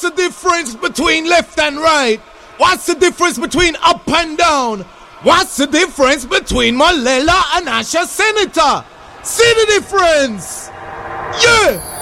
the difference between left and right? What's the difference between up and down? What's the difference between Malela and Asha Senator? See the difference? Yeah!